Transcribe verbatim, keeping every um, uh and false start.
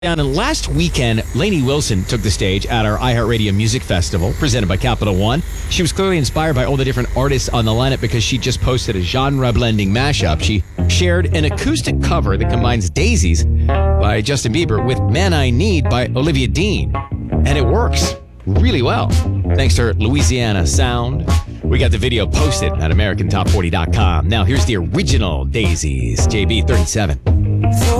And last weekend, Lainey Wilson took the stage at our iHeartRadio Music Festival, presented by Capital One. She was clearly inspired by all the different artists on the lineup because she just posted a genre-blending mashup. She shared an acoustic cover that combines Daisies by Justin Bieber with Man I Need by Olivia Dean. And it works really well, thanks to her Louisiana sound. We got the video posted at American Top forty dot com. Now, here's the original Daisies, J B thirty-seven.